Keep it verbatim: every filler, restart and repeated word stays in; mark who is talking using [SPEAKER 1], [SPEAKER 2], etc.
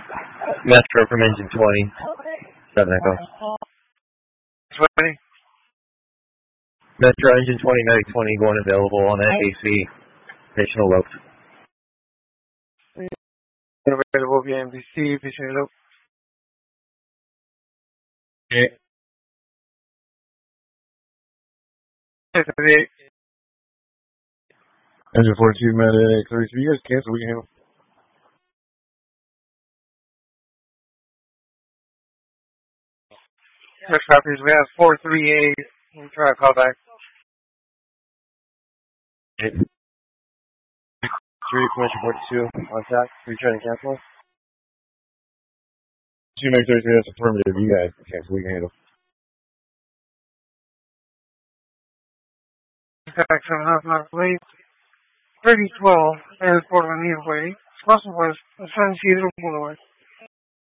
[SPEAKER 1] Metro from engine twenty. seven Echo.
[SPEAKER 2] twenty.
[SPEAKER 1] Metro engine twenty, Medic twenty going available on S A C. Patient eloped.
[SPEAKER 2] Available via N B C, patient eloped.
[SPEAKER 1] Okay.
[SPEAKER 2] thirty-eight.
[SPEAKER 3] Engine forty-two, Medic thirty-three. You guys cancel, we can handle.
[SPEAKER 2] Next copies, we have four three eight. We'll try to call back.
[SPEAKER 3] Eight. Three, question forty-two, on tap. Are you trying to cancel? Two, Medic thirty-three, that's affirmative. You guys cancel, we can handle.
[SPEAKER 2] Back seven half mile late. thirty twelve, Airport on Needway. Crossing West, San Isidro Boulevard.